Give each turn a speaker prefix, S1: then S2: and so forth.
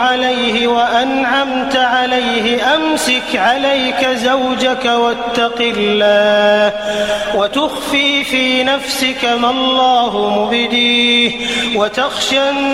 S1: عليه وأنعمت عليه أمسك عليك زوجك واتق الله وتخفي في نفسك ما الله مبديه وتخشى